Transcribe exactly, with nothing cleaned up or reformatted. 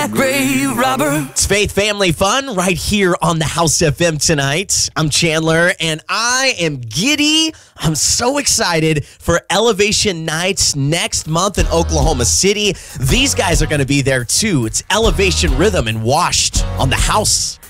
that grave robber. It's Faith Family Fun right here on the House F M tonight. I'm Chandler, and I am giddy. I'm so excited for Elevation Nights next month in Oklahoma City. These guys are going to be there too. It's Elevation Rhythm and Washed on the House.